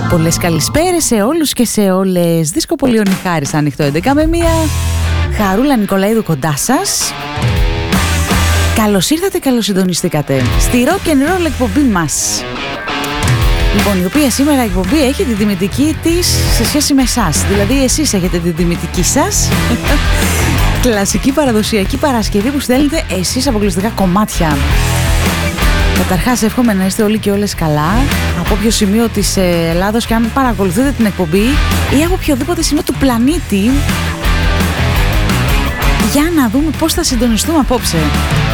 Πολλές καλησπέρες σε όλους και σε όλες. Δίσκο Πολιόνι Χάρης ανοιχτό 11 με 1. Χαρούλα Νικολαίδου κοντά σας. Καλώς ήρθατε, καλώς συντονιστήκατε στη rock and roll εκπομπή μας. Λοιπόν, η οποία σήμερα εκπομπή έχει τη τιμητική της σε σχέση με εσάς. Δηλαδή εσείς έχετε τη τιμητική σας. Κλασική παραδοσιακή Παρασκευή που στέλνετε εσείς αποκλειστικά κομμάτια. Καταρχάς εύχομαι να είστε όλοι και όλες καλά από όποιο σημείο της Ελλάδος και αν παρακολουθείτε την εκπομπή ή από οποιοδήποτε σημείο του πλανήτη, για να δούμε πώς θα συντονιστούμε απόψε.